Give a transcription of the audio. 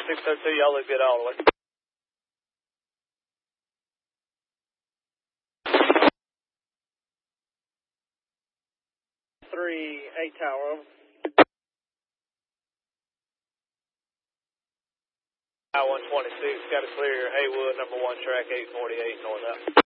602, y'all look good all the way. 3-8 tower, over. I-126, got to clear Haywood, number 1 track 848 north out.